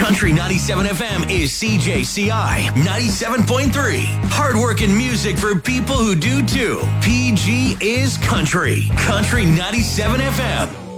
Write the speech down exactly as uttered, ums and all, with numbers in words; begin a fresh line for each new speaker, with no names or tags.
Country ninety-seven F M is C J C I ninety-seven point three. Hardworking music for people who do too. P G is country. Country ninety-seven F M.